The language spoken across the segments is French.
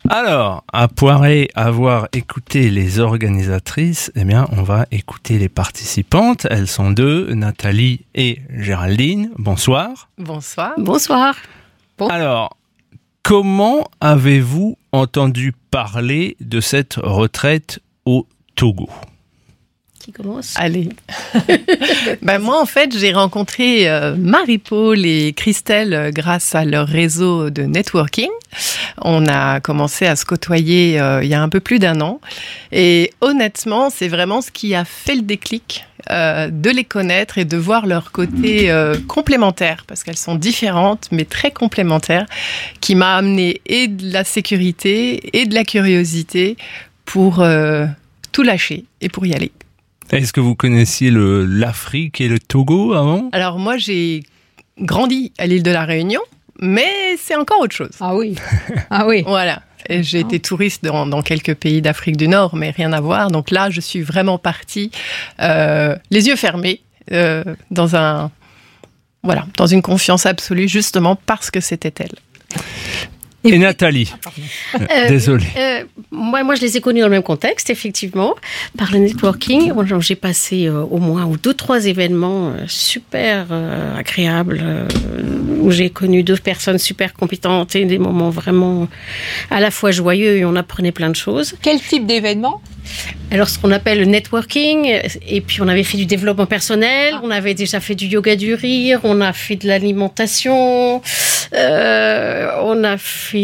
Alors, après avoir écouté les organisatrices, eh bien, on va écouter les participantes. Elles sont deux, Nathalie et Géraldine. Bonsoir. Bonsoir. Bonsoir. Bon. Alors, comment avez-vous entendu parler de cette retraite au Togo ? Qui commence ? Allez. Moi, en fait, j'ai rencontré Marie-Paul et Christelle grâce à leur réseau de networking. On a commencé à se côtoyer il y a un peu plus d'1 an. Et honnêtement, c'est vraiment ce qui a fait le déclic de les connaître et de voir leur côté complémentaire, parce qu'elles sont différentes, mais très complémentaires, qui m'a amené et de la sécurité et de la curiosité pour tout lâcher et pour y aller. Est-ce que vous connaissiez l'Afrique et le Togo avant ? Alors moi, j'ai grandi à l'île de la Réunion, mais c'est encore autre chose. Ah oui. Ah oui. Voilà. Et j'ai été touriste dans quelques pays d'Afrique du Nord, mais rien à voir. Donc là, je suis vraiment partie les yeux fermés dans une confiance absolue, justement parce que c'était elle. Et Nathalie, désolée. Moi, je les ai connus dans le même contexte, effectivement, par le networking. J'ai passé au moins 2-3 événements super agréables, où j'ai connu 2 personnes super compétentes et des moments vraiment à la fois joyeux et on apprenait plein de choses. Quel type d'événement ? Alors, ce qu'on appelle le networking, et puis on avait fait du développement personnel, on avait déjà fait du yoga du rire, on a fait de l'alimentation, on a fait...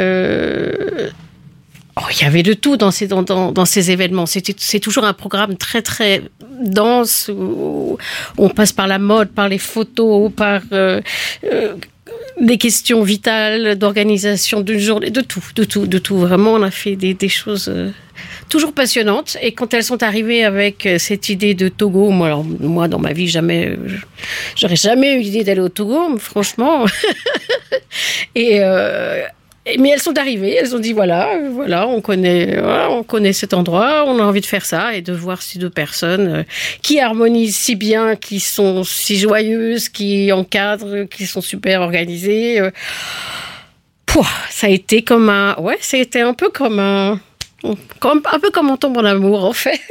il y avait de tout dans ces événements. C'est toujours un programme très, très dense, où on passe par la mode, par les photos, par... des questions vitales, d'organisation d'une journée, de tout. Vraiment, on a fait des choses toujours passionnantes. Et quand elles sont arrivées avec cette idée de Togo, moi dans ma vie, j'aurais jamais eu l'idée d'aller au Togo, franchement. Mais elles sont arrivées, elles ont dit voilà, on connaît cet endroit, on a envie de faire ça et de voir ces 2 personnes qui harmonisent si bien, qui sont si joyeuses, qui encadrent, qui sont super organisées. Ça a été un peu comme on tombe en amour, en fait.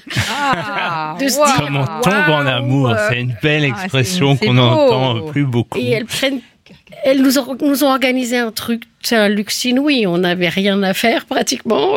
De se dire, comme on tombe en amour, c'est une belle expression qu'on n'entend plus beaucoup. Et elles nous ont organisé un truc, c'est un luxe inouï. On n'avait rien à faire pratiquement.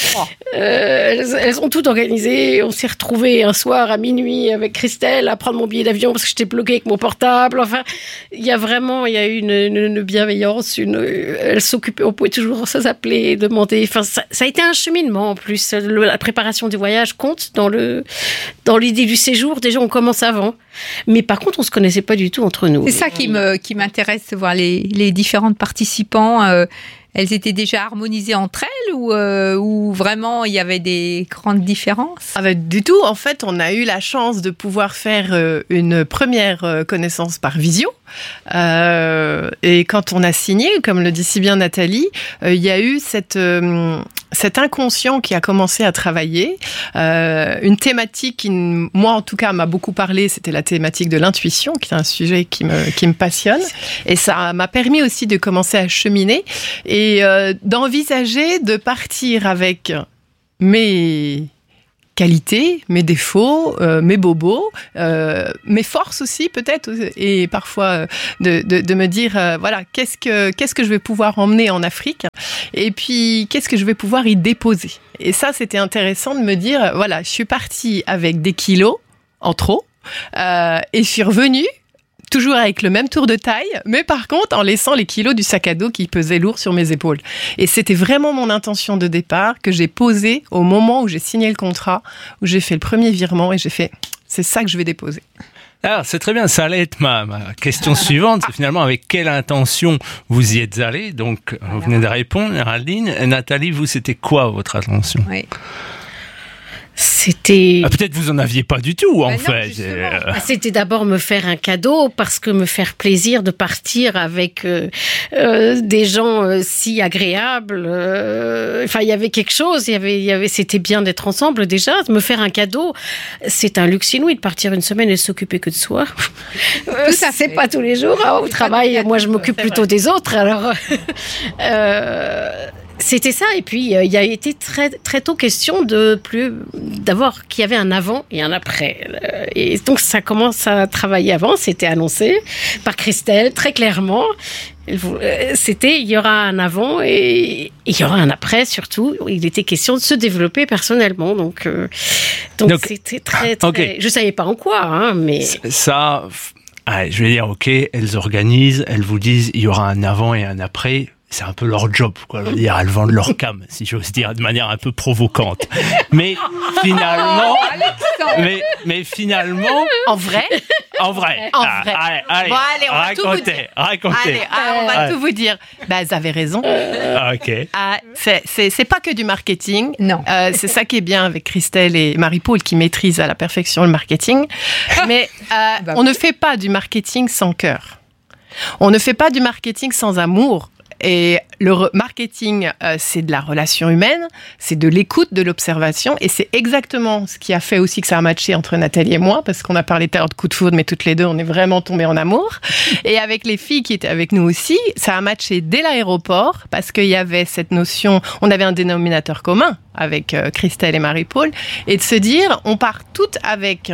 Elles ont tout organisé. On s'est retrouvés un soir à minuit avec Christelle à prendre mon billet d'avion parce que j'étais bloquée avec mon portable. Enfin, il y a eu une bienveillance. Elles s'occupaient. On pouvait toujours s'appeler, demander. Enfin, ça a été un cheminement en plus. La préparation du voyage compte dans l'idée du séjour. Déjà, on commence avant. Mais par contre, on se connaissait pas du tout entre nous. C'est ça qui m'intéresse, de voir les différentes participants. Elles étaient déjà harmonisées entre elles ou vraiment il y avait des grandes différences ? Du tout. En fait, on a eu la chance de pouvoir faire une première connaissance par visio. Et quand on a signé, comme le dit si bien Nathalie, il y a eu cet inconscient qui a commencé à travailler. Une thématique qui, moi en tout cas, m'a beaucoup parlé, c'était la thématique de l'intuition, qui est un sujet qui me passionne. Et ça m'a permis aussi de commencer à cheminer et d'envisager de partir avec mes qualités, mes défauts, mes bobos, mes forces aussi peut-être, et parfois de me dire qu'est-ce que je vais pouvoir emmener en Afrique, et puis qu'est-ce que je vais pouvoir y déposer. Et ça, c'était intéressant de me dire je suis partie avec des kilos en trop, et je suis revenue toujours avec le même tour de taille, mais par contre en laissant les kilos du sac à dos qui pesaient lourd sur mes épaules. Et c'était vraiment mon intention de départ que j'ai posée au moment où j'ai signé le contrat, où j'ai fait le premier virement et j'ai fait « c'est ça que je vais déposer ». Alors, c'est très bien, ça allait être ma question suivante, c'est finalement avec quelle intention vous y êtes allé. Donc, vous venez de répondre, Géraldine. Nathalie, vous, c'était quoi votre intention ? Oui. C'était... peut-être vous en aviez pas du tout, en fait. C'était d'abord me faire un cadeau, parce que me faire plaisir de partir avec des gens si agréables. Il y avait quelque chose, c'était bien d'être ensemble déjà. Me faire un cadeau, c'est un luxe inouï de partir une semaine et s'occuper que de soi. Ça, c'est pas tous les jours. Au travail, moi, je m'occupe plutôt des autres. Alors, C'était ça, et puis il y a été très, très tôt question d'avoir qu'il y avait un avant et un après. Et donc ça commence à travailler avant, c'était annoncé par Christelle très clairement. C'était il y aura un avant et il y aura un après surtout. Il était question de se développer personnellement, donc c'était très, très... Okay. Je savais pas en quoi, hein, mais ça. Je vais dire, ok, elles organisent, elles vous disent il y aura un avant et un après. C'est un peu leur job, quoi. Je veux dire, elles vendent leur cam, si j'ose dire, de manière un peu provocante. Mais finalement, mais finalement, En vrai. Allez, Bon, allez, on va tout vous dire. racontez. Allez, on va tout vous dire. Elles avaient raison. Ok. C'est pas que du marketing. Non. C'est ça qui est bien avec Christelle et Marie-Paul qui maîtrisent à la perfection le marketing. Mais on ne fait pas du marketing sans cœur. On ne fait pas du marketing sans amour. Et le marketing, c'est de la relation humaine, c'est de l'écoute, de l'observation, et c'est exactement ce qui a fait aussi que ça a matché entre Nathalie et moi, parce qu'on a parlé tout à l'heure de coup de foudre, mais toutes les deux, on est vraiment tombées en amour. Et avec les filles qui étaient avec nous aussi, ça a matché dès l'aéroport, parce qu'il y avait cette notion, on avait un dénominateur commun avec Christelle et Marie-Paul, et de se dire, on part toutes avec...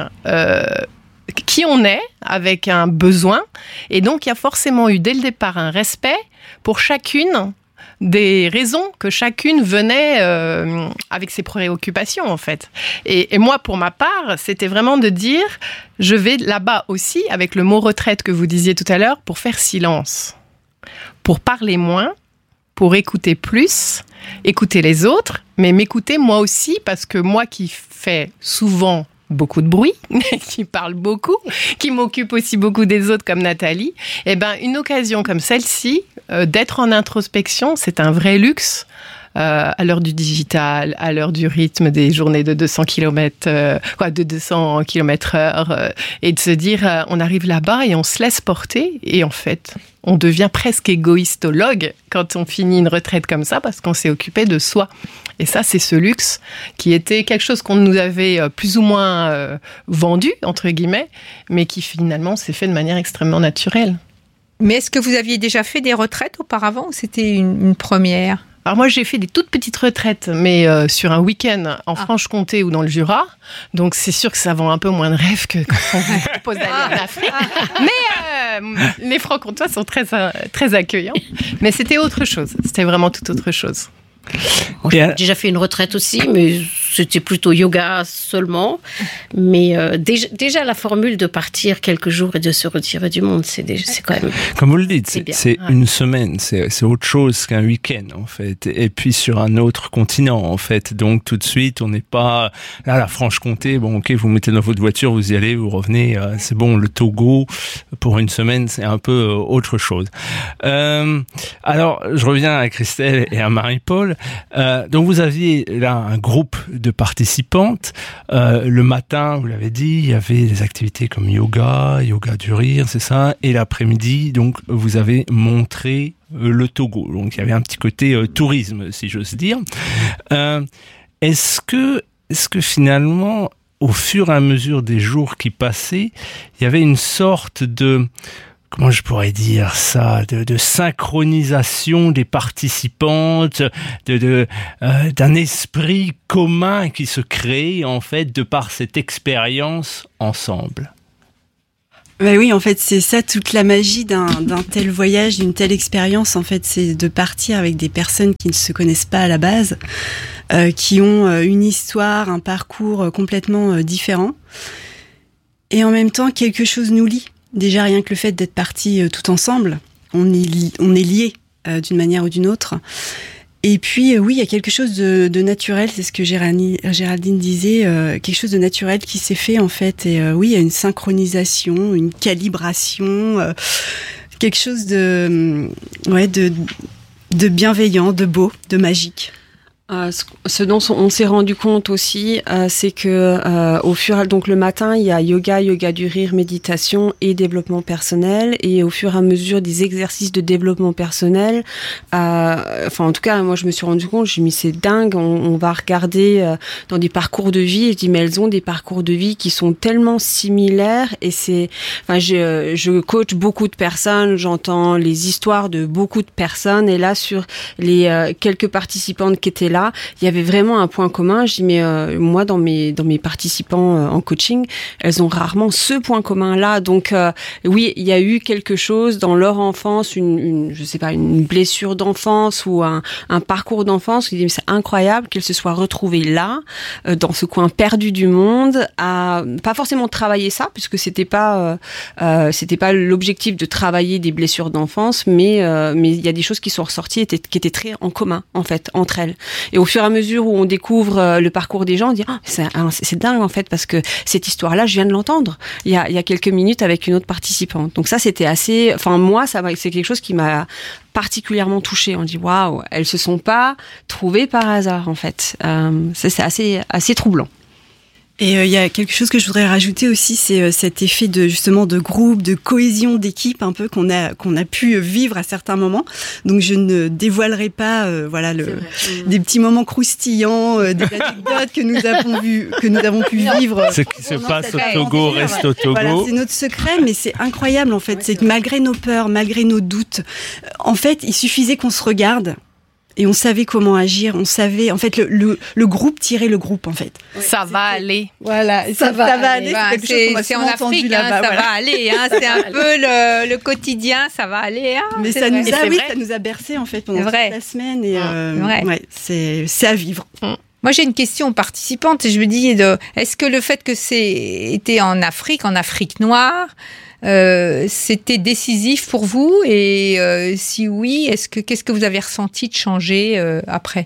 qui on est, avec un besoin. Et donc, il y a forcément eu dès le départ un respect pour chacune des raisons que chacune venait avec ses préoccupations, en fait. Et moi, pour ma part, c'était vraiment de dire, je vais là-bas aussi, avec le mot retraite que vous disiez tout à l'heure, pour faire silence, pour parler moins, pour écouter plus, écouter les autres, mais m'écouter moi aussi, parce que moi qui fais souvent beaucoup de bruit, qui parle beaucoup, qui m'occupe aussi beaucoup des autres comme Nathalie, eh ben, une occasion comme celle-ci, d'être en introspection, c'est un vrai luxe. À l'heure du digital, à l'heure du rythme des journées de 200 km/h, et de se dire, on arrive là-bas et on se laisse porter, et en fait, on devient presque égoïstologue quand on finit une retraite comme ça, parce qu'on s'est occupé de soi. Et ça, c'est ce luxe qui était quelque chose qu'on nous avait plus ou moins vendu, entre guillemets, mais qui finalement s'est fait de manière extrêmement naturelle. Mais est-ce que vous aviez déjà fait des retraites auparavant ou c'était une première ? Alors moi, j'ai fait des toutes petites retraites, mais sur un week-end en Franche-Comté ou dans le Jura. Donc c'est sûr que ça vend un peu moins de rêve que quand on vous propose d'aller en Afrique. Mais les Francs-Comtois sont très, très accueillants. Mais c'était autre chose. C'était vraiment tout autre chose. J'ai déjà fait une retraite aussi, mais c'était plutôt yoga seulement. Mais déjà la formule de partir quelques jours et de se retirer du monde, c'est quand même... Comme vous le dites, c'est Ouais. une semaine, c'est autre chose qu'un week-end en fait, et puis sur un autre continent en fait. Donc tout de suite, on n'est pas là la Franche-Comté. Bon, ok, vous mettez dans votre voiture, vous y allez, vous revenez, c'est bon. Le Togo pour une semaine, c'est un peu autre chose. Alors, je reviens à Christelle et à Marie-Paul. Donc vous aviez là un groupe de participantes. Le matin, vous l'avez dit, il y avait des activités comme yoga du rire, c'est ça. Et l'après-midi, donc vous avez montré le Togo. Donc il y avait un petit côté tourisme, si j'ose dire. Est-ce que finalement, au fur et à mesure des jours qui passaient, il y avait une sorte de... Comment je pourrais dire ça, de synchronisation des participantes, d'un esprit commun qui se crée en fait de par cette expérience ensemble. Ben oui, en fait, c'est ça toute la magie d'un tel voyage, d'une telle expérience. En fait, c'est de partir avec des personnes qui ne se connaissent pas à la base, qui ont une histoire, un parcours complètement différent, et en même temps quelque chose nous lie. Déjà, rien que le fait d'être partis tout ensemble, on est liés d'une manière ou d'une autre. Et puis, oui, il y a quelque chose de naturel, c'est ce que Géraldine disait, quelque chose de naturel qui s'est fait, en fait. Et oui, il y a une synchronisation, une calibration, quelque chose de bienveillant, de beau, de magique. Ce dont on s'est rendu compte aussi, c'est que au fur donc le matin, il y a yoga du rire, méditation et développement personnel. Et au fur et à mesure des exercices de développement personnel, en tout cas, moi je me suis rendu compte, j'ai mis c'est dingue. On va regarder dans des parcours de vie. Et je dis mais elles ont des parcours de vie qui sont tellement similaires. Et je coach beaucoup de personnes, j'entends les histoires de beaucoup de personnes. Et là sur les quelques participantes qui étaient là, il y avait vraiment un point commun. Je dis mais moi dans mes participants en coaching, elles ont rarement ce point commun là. Donc oui, il y a eu quelque chose dans leur enfance, une blessure d'enfance ou un parcours d'enfance. Je dis mais c'est incroyable qu'elles se soient retrouvées là, dans ce coin perdu du monde, à pas forcément travailler ça, puisque c'était pas l'objectif de travailler des blessures d'enfance, mais il y a des choses qui sont ressorties qui étaient très en commun en fait entre elles. Et au fur et à mesure où on découvre le parcours des gens, on dit c'est dingue en fait, parce que cette histoire-là, je viens de l'entendre il y a quelques minutes avec une autre participante. Donc ça, c'était assez. Enfin moi, c'est quelque chose qui m'a particulièrement touchée. On dit waouh, elles se sont pas trouvées par hasard en fait. C'est assez troublant. Et il y a quelque chose que je voudrais rajouter aussi, c'est cet effet de groupe, de cohésion d'équipe un peu qu'on a pu vivre à certains moments. Donc je ne dévoilerai pas des petits moments croustillants, des anecdotes que nous avons pu vivre. Ce qui se passe au Togo reste au Togo. Voilà, c'est notre secret, mais c'est incroyable en fait. C'est que malgré nos peurs, malgré nos doutes, en fait, il suffisait qu'on se regarde. Et on savait comment agir, on savait, en fait, le groupe tirait le groupe, en fait. Ça va aller. Voilà, ça va aller. C'est en Afrique, ça va aller. C'est un peu le quotidien, ça va aller. Mais ça nous a bercé, en fait, pendant toute la semaine. Et c'est à vivre. Moi, j'ai une question aux participantes et je me dis, est-ce que le fait que c'était en Afrique noire, c'était décisif pour vous, et si oui, qu'est-ce que vous avez ressenti de changer après?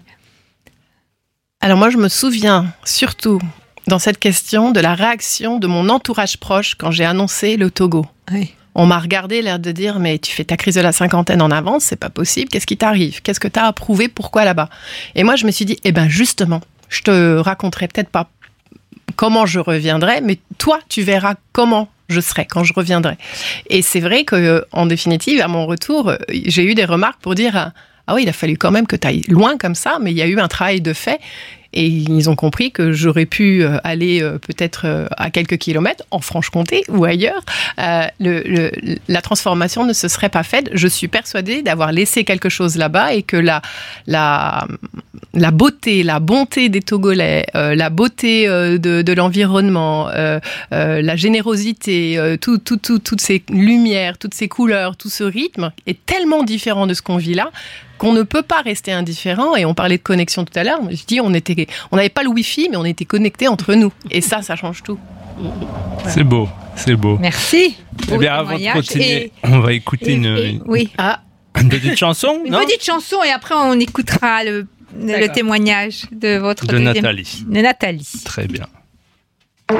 Alors moi, je me souviens surtout dans cette question de la réaction de mon entourage proche quand j'ai annoncé le Togo. Oui. On m'a regardé, l'air de dire mais tu fais ta crise de la cinquantaine en avance, c'est pas possible. Qu'est-ce qui t'arrive? Qu'est-ce que t'as approuvé? Pourquoi là-bas? Et moi, je me suis dit justement, je te raconterai peut-être pas comment je reviendrai, mais toi, tu verras comment je serai quand je reviendrai. Et c'est vrai que, en définitive, à mon retour, j'ai eu des remarques pour dire ah oui, il a fallu quand même que tu ailles loin comme ça, mais il y a eu un travail de fait. Et ils ont compris que j'aurais pu aller peut-être à quelques kilomètres, en Franche-Comté ou ailleurs. La transformation ne se serait pas faite. Je suis persuadée d'avoir laissé quelque chose là-bas et que la beauté, la bonté des Togolais, la beauté de l'environnement, la générosité, toutes ces lumières, toutes ces couleurs, tout ce rythme est tellement différent de ce qu'on vit là, qu'on ne peut pas rester indifférent. Et on parlait de connexion tout à l'heure. Je dis, on n'avait pas le Wi-Fi, mais on était connectés entre nous. Et ça change tout. Voilà. C'est beau, c'est beau. Merci. Eh bien, avant de continuer, on va écouter une petite chanson. Une petite chanson, et après on écoutera le témoignage de votre Nathalie. De Nathalie. Très bien.